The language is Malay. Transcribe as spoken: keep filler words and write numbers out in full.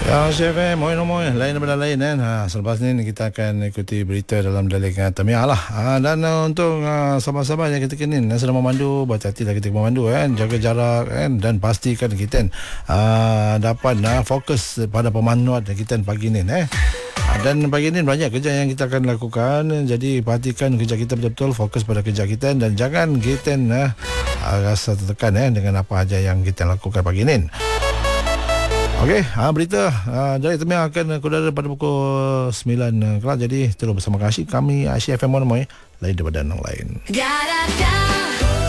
Ya, Chef, eh, moin moin, lain daripada lain kan. Ha, selepas ni kita akan ikuti berita dalam delik uh, Tamiah lah. Ha, dan uh, untuk uh, sahabat-sahabat yang kita kini yang sedang memandu, berhati-hatilah ketika memandu kan, jaga jarak kan, dan pastikan kita uh, dapat uh, fokus pada pemanduan kita pagi ni eh. Dan pagi ini banyak kerja yang kita akan lakukan. Jadi perhatikan kerja kita betul-betul, fokus pada kerja kita, dan jangan kita uh, rasa tertekan eh, dengan apa aja yang kita lakukan pagi ini. Okey, ha, berita ha, dari Tamiah akan kudara pada pukul sembilan uh, kelak. Jadi terus bersama kasih kami Asia F M Monomoy, lain daripada yang lain.